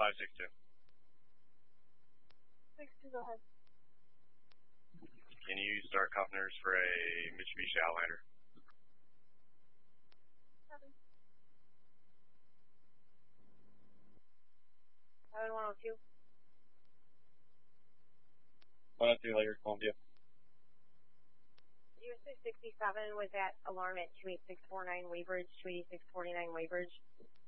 562. 62, go ahead. Can you start Cuffners for a Mitsubishi Outlander? 7102. 102 Hilliard, Columbia. USA 67 was at alarm at 28649 Waybridge, 28649 Waybridge.